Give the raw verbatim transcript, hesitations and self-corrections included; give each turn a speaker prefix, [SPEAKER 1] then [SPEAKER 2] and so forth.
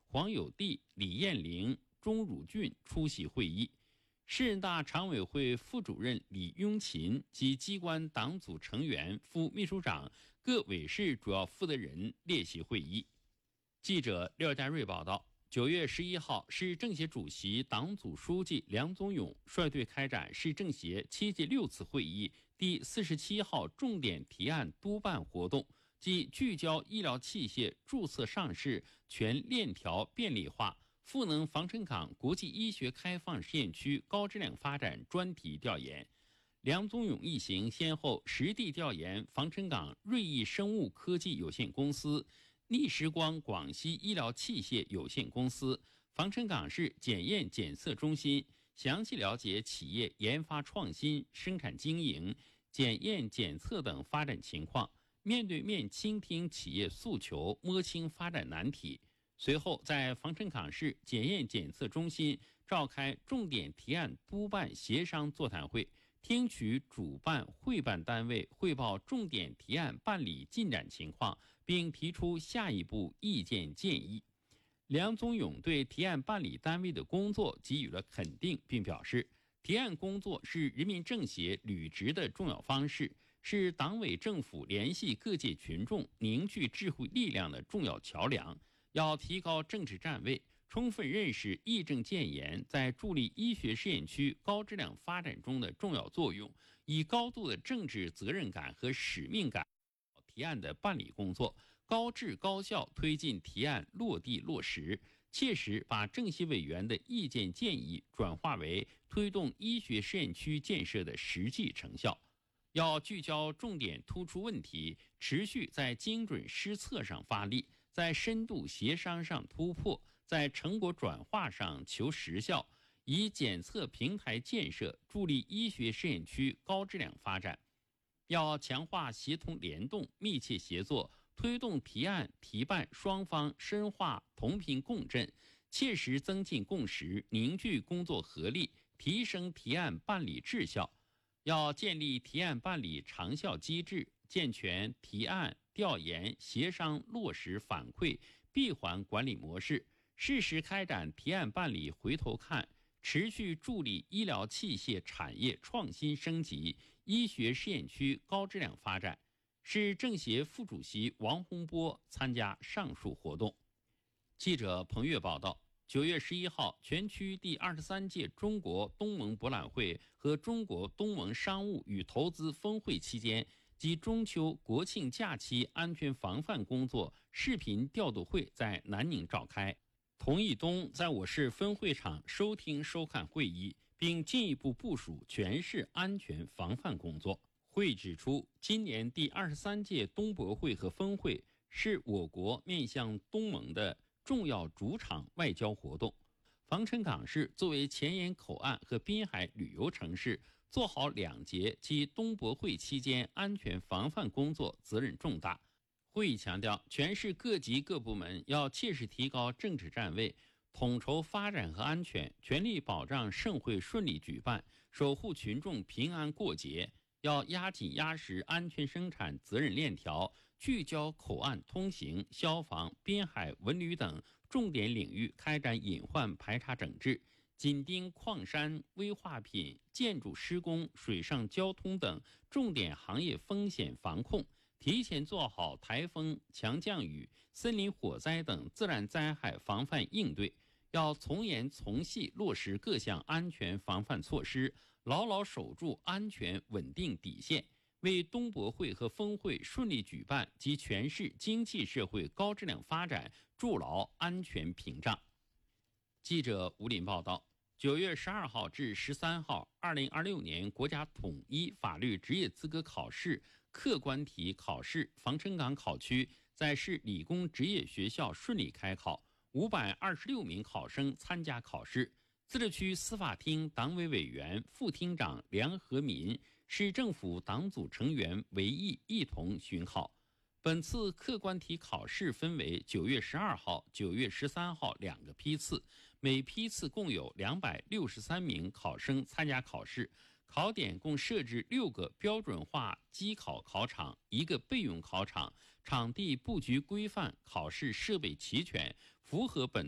[SPEAKER 1] 黄有地、李彦玲、钟汝俊出席会议。市人大常委会副主任李雍琴及机关党组成员、副秘书长、各委室主要负责人列席会议。记者廖家瑞报道，九月十一号，市政协主席、党组书记梁宗勇率队开展市政协七届六次会议第四十七号重点提案督办活动，即聚焦医疗器械注册上市全链条便利化、赋能防尘港国际医学开放试验区高质量发展专题调研。梁宗勇一行先后实地调研防尘港瑞意生物科技有限公司、逆时光广西医疗器械有限公司、防尘港市检验检测中心，详细了解企业研发创新、生产经营、检验检测等发展情况，面对面倾听企业诉求，摸清发展难题。随后在防尘港市检验检测中心召开重点提案督办协商座谈会，听取主办会办单位汇报重点提案办理进展情况，并提出下一步意见建议。梁宗勇对提案办理单位的工作给予了肯定，并表示，提案工作是人民政协履职的重要方式，是党委政府联系各界群众、凝聚智慧力量的重要桥梁。要提高政治站位，充分认识议政建言在助力医学试验区高质量发展中的重要作用，以高度的政治责任感和使命感提案的办理工作，高质高效推进提案落地落实，切实把政协委员的意见建议转化为推动医学试验区建设的实际成效。要聚焦重点突出问题，持续在精准施策上发力，在深度协商上突破，在成果转化上求实效，以检测平台建设助力医学试验区高质量发展。要强化协同联动、密切协作，推动提案提办双方深化同频共振，切实增进共识，凝聚工作合力，提升提案办理质效。要建立提案办理长效机制，健全提案、调研、协商、落实、反馈闭环管理模式，适时开展提案办理回头看，持续助力医疗器械产业创新升级、医学试验区高质量发展。市政协副主席王洪波参加上述活动。记者彭越报道，九月十一号，全区第二十三届中国东盟博览会和中国东盟商务与投资峰会期间及中秋、国庆假期安全防范工作视频调度会在南宁召开。童毅东在我市分会场收听收看会议，并进一步部署全市安全防范工作。会指出，今年第二十三届东博会和峰会是我国面向东盟的重要主场外交活动。防尘港市作为前沿口岸和滨海旅游城市，做好两节及东博会期间安全防范工作责任重大。会议强调，全市各级各部门要切实提高政治站位，统筹发展和安全，全力保障盛会顺利举办，守护群众平安过节。要压紧压实安全生产责任链条，聚焦口岸通行、消防、滨海文旅等重点领域开展隐患排查整治，紧盯矿山、危化品、建筑施工、水上交通等重点行业风险防控，提前做好台风、强降雨、森林火灾等自然灾害防范应对。要从严从细落实各项安全防范措施，牢牢守住安全稳定底线，为东博会和峰会顺利举办及全市经济社会高质量发展筑牢安全屏障。记者吴林报道，九月十二号至十三号，二零二六年国家统一法律职业资格考试客观题考试防尘港考区在市理工职业学校顺利开考，五百二十六名考生参加考试。自治区司法厅党委委员、副厅长梁和民，市政府党组成员韦毅一同巡考。本次客观题考试分为九月十二号、九月十三号两个批次，每批次共有两百六十三名考生参加考试。考点共设置六个标准化机考考场，一个备用考场，场地布局规范，考试设备齐全，符合本